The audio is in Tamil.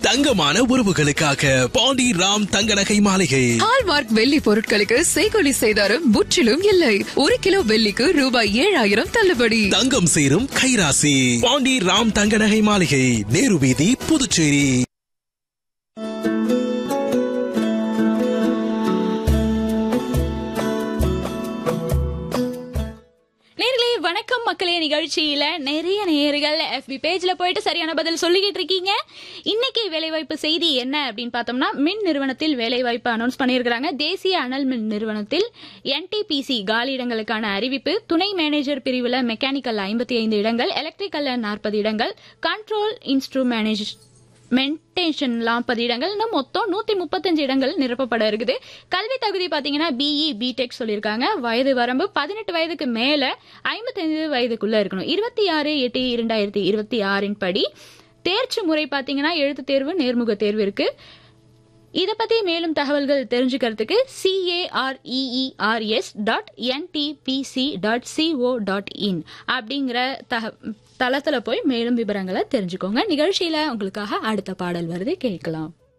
தங்கமான உறவுகளுக்காக பாண்டி ராம் தங்க நகை மாளிகை. ஹால்மார்க் வெள்ளி பொருட்களுக்கு செய்கூலி சேதாரம் முற்றிலும் இல்லை. 1 கிலோ வெள்ளிக்கு ரூபாய் 7000 தள்ளுபடி. தங்கம் சேரும் கைராசி பாண்டி ராம் தங்க நகை மாளிகை, நேரு வீதி, புதுச்சேரி. வணக்கம் மக்களே, நிகழ்ச்சியில நிறைய நேயர்கள் FB பேஜ்ல போயிட்டு சரியான பதில் சொல்லிக்கிட்டு இருக்கீங்க. இன்னைக்கு வேலைவாய்ப்பு செய்தி என்ன அப்படின்னு பார்த்தோம்னா, மின் நிறுவனத்தில் வேலைவாய்ப்பு அனௌன்ஸ் பண்ணியிருக்காங்க. தேசிய அனல் மின் நிறுவனத்தில் NTPC காலி இடங்களுக்கான அறிவிப்பு. துணை மேனேஜர் பிரிவுல மெக்கானிக்கல் 55 இடங்கள், எலக்ட்ரிக்கல் 40 இடங்கள், கண்ட்ரோல் இன்ஸ்ட்ருமெண்டேஷன் 40 இடங்கள், மொத்தம் 135 இடங்கள் நிரப்பப்பட இருக்குது. கல்வி தகுதி பாத்தீங்கன்னா BE BTech சொல்லியிருக்காங்க. வயது வரம்பு 18 வயதுக்கு மேல 55 வயதுக்குள்ள இருக்கணும். 26/8/2026 படி தேர்ச்சி முறை பாத்தீங்கன்னா எழுத்து தேர்வு, நேர்முக தேர்வு இருக்கு. இத பத்தி மேலும் தகவல்கள் தெரிஞ்சுக்கிறதுக்கு cares.ntpc.co.in அப்படிங்கிற தளத்துல போய் மேலும் விவரங்களை தெரிஞ்சுக்கோங்க. நிகழ்ச்சியில உங்களுக்காக அடுத்த பாடல் வருது, கேட்கலாம்.